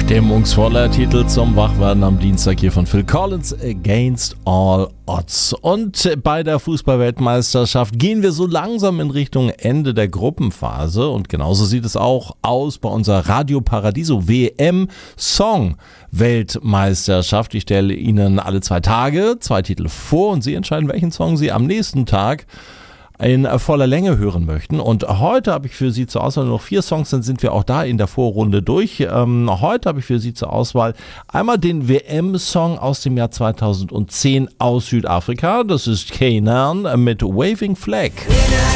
Stimmungsvoller Titel zum Wachwerden am Dienstag hier von Phil Collins, Against All Odds. Und bei der Fußballweltmeisterschaft gehen wir so langsam in Richtung Ende der Gruppenphase und genauso sieht es auch aus bei unserer Radio Paradiso WM Song Weltmeisterschaft. Ich stelle Ihnen alle 2 Tage 2 Titel vor und Sie entscheiden, welchen Song Sie am nächsten Tag in voller Länge hören möchten. Und heute habe ich für Sie zur Auswahl nur noch 4 Songs, dann sind wir auch da in der Vorrunde durch. Heute habe ich für Sie zur Auswahl einmal den WM-Song aus dem Jahr 2010 aus Südafrika. Das ist K'naan mit Waving Flag.